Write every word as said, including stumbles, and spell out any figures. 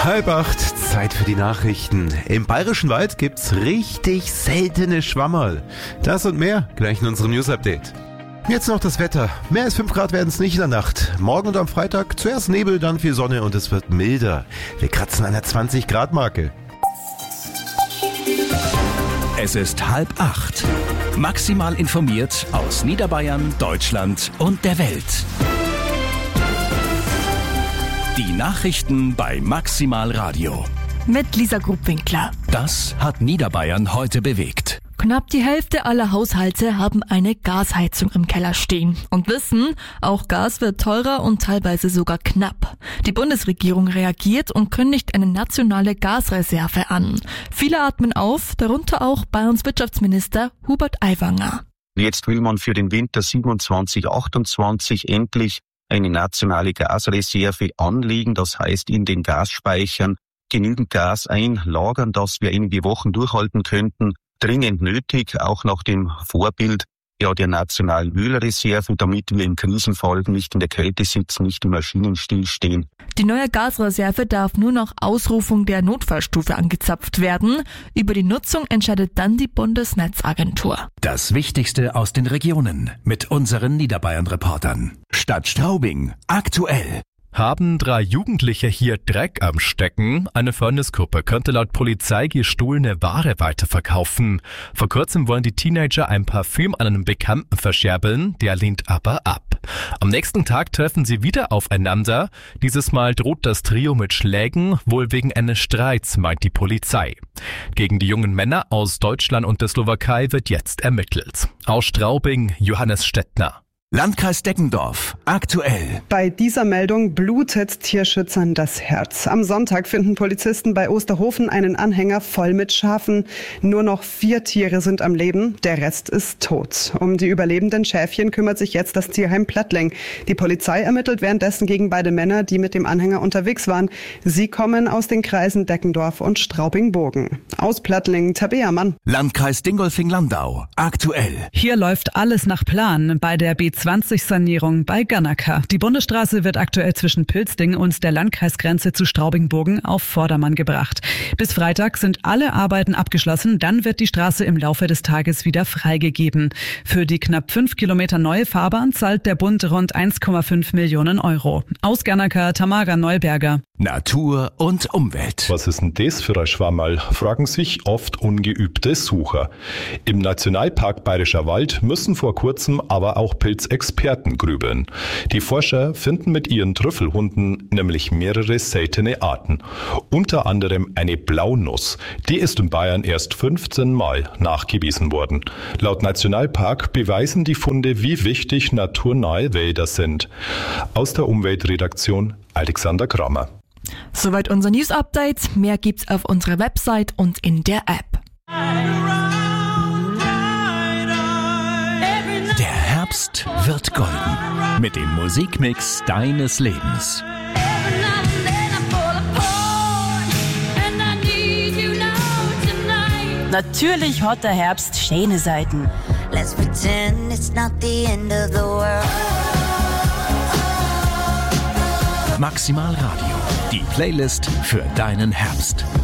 Halb acht, Zeit für die Nachrichten. Im Bayerischen Wald gibt's richtig seltene Schwammerl. Das und mehr gleich in unserem News-Update. Jetzt noch das Wetter. Mehr als fünf Grad werden es nicht in der Nacht. Morgen und am Freitag zuerst Nebel, dann viel Sonne und es wird milder. Wir kratzen an der zwanzig Grad Marke. Es ist halb acht. Maximal informiert aus Niederbayern, Deutschland und der Welt. Die Nachrichten bei Maximal Radio. Mit Lisa Grubwinkler. Das hat Niederbayern heute bewegt. Knapp die Hälfte aller Haushalte haben eine Gasheizung im Keller stehen und wissen, auch Gas wird teurer und teilweise sogar knapp. Die Bundesregierung reagiert und kündigt eine nationale Gasreserve an. Viele atmen auf, darunter auch Bayerns Wirtschaftsminister Hubert Aiwanger. Jetzt will man für den Winter siebenundzwanzig achtundzwanzig endlich eine nationale Gasreserve anlegen, das heißt in den Gasspeichern genügend Gas einlagern, dass wir einige Wochen durchhalten könnten. Dringend nötig, auch nach dem Vorbild ja, der nationalen Ölreserve, damit wir im Krisenfall nicht in der Kälte sitzen, nicht im Maschinen stillstehen. Die neue Gasreserve darf nur nach Ausrufung der Notfallstufe angezapft werden. Über die Nutzung entscheidet dann die Bundesnetzagentur. Das Wichtigste aus den Regionen mit unseren Niederbayern-Reportern. Stadt Straubing, aktuell. Haben drei Jugendliche hier Dreck am Stecken? Eine Freundesgruppe könnte laut Polizei gestohlene Ware weiterverkaufen. Vor kurzem wollen die Teenager ein Parfüm an einem Bekannten verscherbeln, der lehnt aber ab. Am nächsten Tag treffen sie wieder aufeinander. Dieses Mal droht das Trio mit Schlägen, wohl wegen eines Streits, meint die Polizei. Gegen die jungen Männer aus Deutschland und der Slowakei wird jetzt ermittelt. Aus Straubing, Johannes Stettner. Landkreis Deggendorf, aktuell. Bei dieser Meldung blutet Tierschützern das Herz. Am Sonntag finden Polizisten bei Osterhofen einen Anhänger voll mit Schafen. Nur noch vier Tiere sind am Leben, der Rest ist tot. Um die überlebenden Schäfchen kümmert sich jetzt das Tierheim Plattling. Die Polizei ermittelt währenddessen gegen beide Männer, die mit dem Anhänger unterwegs waren. Sie kommen aus den Kreisen Deggendorf und Straubing-Bogen. Aus Plattling, Tabea Mann. Landkreis Dingolfing-Landau, aktuell. Hier läuft alles nach Plan bei der B zwanzig Sanierung bei Gannaka. Die Bundesstraße wird aktuell zwischen Pilzding und der Landkreisgrenze zu Straubing-Bogen auf Vordermann gebracht. Bis Freitag sind alle Arbeiten abgeschlossen, dann wird die Straße im Laufe des Tages wieder freigegeben. Für die knapp fünf Kilometer neue Fahrbahn zahlt der Bund rund eins Komma fünf Millionen Euro. Aus Gannaka, Tamara Neuberger. Natur und Umwelt. Was ist denn das für ein Schwammerl? Fragen sich oft ungeübte Sucher. Im Nationalpark Bayerischer Wald müssen vor kurzem aber auch Pilzexperten grübeln. Die Forscher finden mit ihren Trüffelhunden nämlich mehrere seltene Arten. Unter anderem eine Blaunuss. Die ist in Bayern erst fünfzehn Mal nachgewiesen worden. Laut Nationalpark beweisen die Funde, wie wichtig naturnahe Wälder sind. Aus der Umweltredaktion Alexander Kramer. Soweit unser News-Update. Mehr gibt's auf unserer Website und in der App. Der Herbst wird golden mit dem Musikmix deines Lebens. Natürlich hat der Herbst schöne Seiten. Let's pretend it's not the end of the world. Maximal Radio, die Playlist für deinen Herbst.